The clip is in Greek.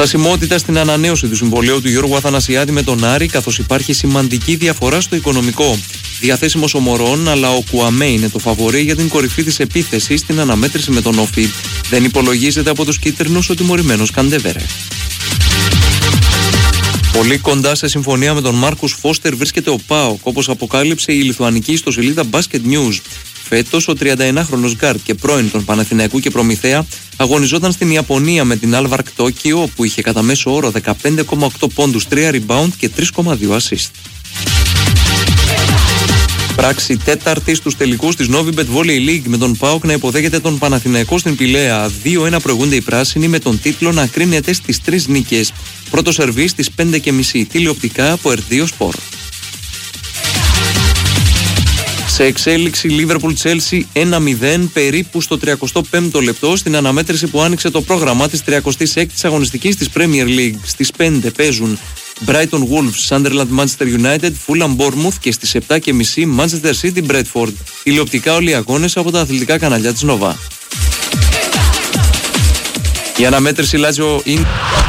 Στασιμότητα στην ανανέωση του συμβολαίου του Γιώργου Αθανασιάδη με τον Άρη, καθώς υπάρχει σημαντική διαφορά στο οικονομικό. Διαθέσιμος ο Μωρόν, αλλά ο Κουαμέ είναι το φαβορί για την κορυφή της επίθεσης στην αναμέτρηση με τον Όφη. Δεν υπολογίζεται από τους κίτρινους ο τιμωρημένος Καντέβερε. Πολύ κοντά σε συμφωνία με τον Μάρκους Φώστερ βρίσκεται ο ΠΑΟΚ, όπως αποκάλυψε η λιθουανική ιστοσελίδα Basket News. Φέτος, ο 31χρονος γκάρτ και πρώην των Παναθηναϊκού και Προμηθέα αγωνιζόταν στην Ιαπωνία με την Alvark Tokyo, όπου είχε κατά μέσο όρο 15,8 πόντους, 3 rebound και 3,2 assist. Πράξη τέταρτη στους τελικούς της Novibet Volley League, με τον ΠΑΟΚ να υποδέχεται τον Παναθηναϊκό στην Πηλαία. 2-1 προηγούνται οι πράσινοι, με τον τίτλο να κρίνεται στις 3 νίκες. Πρώτο σερβί στις 5.30, τηλεοπτικά από R2 Sport. Σε εξέλιξη Liverpool Chelsea 1-0 περίπου στο 35ο λεπτό, στην αναμέτρηση που άνοιξε το πρόγραμμα της 36ης αγωνιστικής της Premier League. Στις 5 παίζουν Brighton Wolves, Sunderland Manchester United, Fulham Bournemouth και στις 7.30 Manchester City Bradford. Τηλεοπτικά όλοι οι αγώνες από τα αθλητικά καναλιά της Nova. Η αναμέτρηση Lazio